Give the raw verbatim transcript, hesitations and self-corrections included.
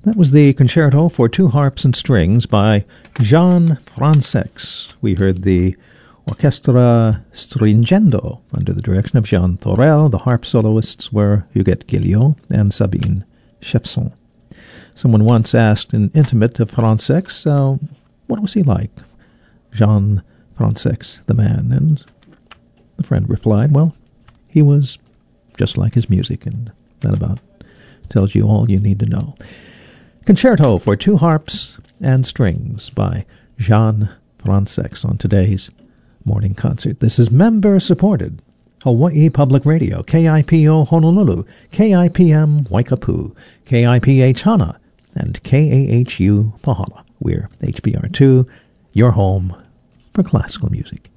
That was the concerto for two harps and strings by Jean Fransex. We heard the Orchestra Stringendo under the direction of Jean Thorel. The harp soloists were Huguette Guilliot and Sabine Chefson. Someone once asked an intimate of Fransex, uh, what was he like, Jean Fransex, the man? And the friend replied, well, he was just like his music, and that about tells you all you need to know. Concerto for two harps and strings by Jean Fransex on today's morning concert. This is member-supported Hawaii Public Radio, K I P O Honolulu, K I P M Waikapu, K I P H Hana, and K A H U Pahala. We're H B R two, your home for classical music.